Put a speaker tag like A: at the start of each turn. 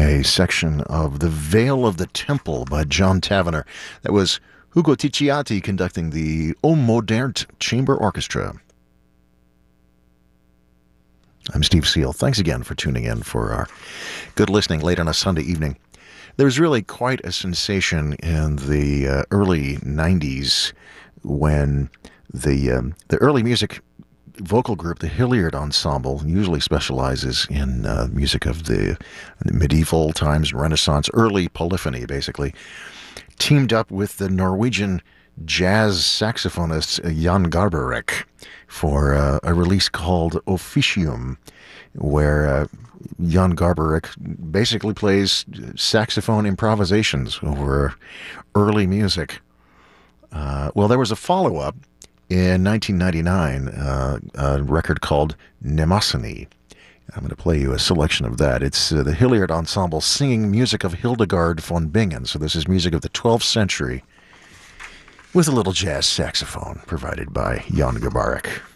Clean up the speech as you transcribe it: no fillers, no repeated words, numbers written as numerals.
A: a section of The Veil of the Temple by John Tavener. That was Hugo Ticciati conducting the O Moderne Chamber Orchestra. I'm Steve Seal. Thanks again for tuning in for our good listening late on a Sunday evening. There was really quite a sensation in the early 90s when the early music vocal group, the Hilliard Ensemble, usually specializes in music of the medieval times, Renaissance, early polyphony, basically, teamed up with the Norwegian jazz saxophonist Jan Garbarek for a release called Officium, where Jan Garbarek basically plays saxophone improvisations over early music. Well, there was a follow-up in 1999, a record called Mnemosyne. I'm going to play you a selection of that. It's the Hilliard Ensemble singing music of Hildegard von Bingen. So this is music of the 12th century with a little jazz saxophone provided by Jan Garbarek.